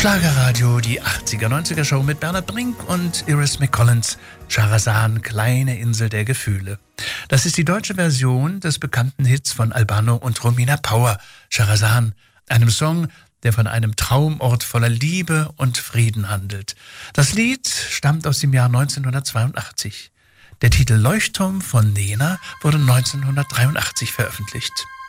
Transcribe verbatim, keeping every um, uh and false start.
Schlagerradio, die achtziger, neunziger Show mit Bernhard Brink und Iris McCollins, Schahrazan, kleine Insel der Gefühle. Das ist die deutsche Version des bekannten Hits von Albano und Romina Power, Schahrazan, einem Song, der von einem Traumort voller Liebe und Frieden handelt. Das Lied stammt aus dem Jahr neunzehnhundertzweiundachtzig. Der Titel Leuchtturm von Nena wurde neunzehnhundertdreiundachtzig veröffentlicht.